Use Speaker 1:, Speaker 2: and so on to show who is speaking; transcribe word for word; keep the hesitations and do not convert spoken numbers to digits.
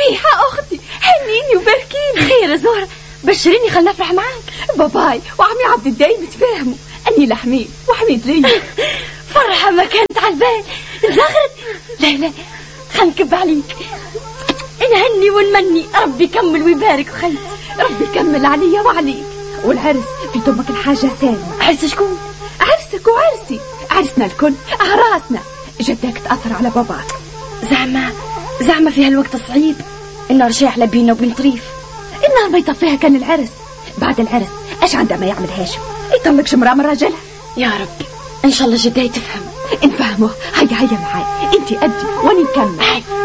Speaker 1: صبيحة أختي، هنيني وباركيني.
Speaker 2: خير يا زهرة، بشريني خلنا نفرح معاك.
Speaker 1: باباي وعمي عبد الدايم تفاهموا أني لحميد وحميد لي.
Speaker 2: فرحة ما كانت على البال زغرت. لا لا خلنا نكب عليك، نهني ونمني ربي يكمل ويبارك خيتي.
Speaker 1: ربي يكمل عليا وعليك. والعرس في تمك الحاجة سالمة.
Speaker 2: عرس شكون؟
Speaker 1: عرسك وعرسي، عرسنا الكل أعراسنا. جدك تأثر على باباك.
Speaker 2: زعما زعما في هالوقت الصعيب النار شاعلة بينا وبين طريف.
Speaker 1: النار ما يطفيها كان العرس. بعد العرس ايش عندما يعمل هاشم؟ يطلق شمرة من راجلها.
Speaker 2: يا رب ان شاء الله جداي تفهم.
Speaker 1: نفهمه. هيا هيا معاي، انتي ادي واني نكمل.
Speaker 2: هاي